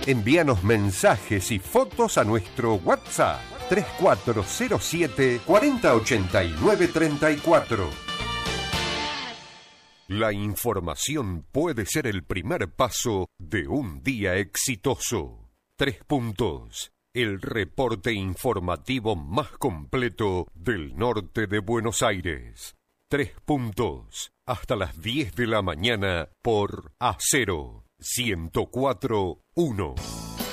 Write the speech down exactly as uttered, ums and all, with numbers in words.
Envíanos mensajes y fotos a nuestro WhatsApp tres cuatro cero siete, cuatro cero ocho nueve tres cuatro. La información puede ser el primer paso de un día exitoso. Tres puntos. El reporte informativo más completo del norte de Buenos Aires. Tres puntos. Hasta las diez de la mañana por Acero ciento cuatro punto uno.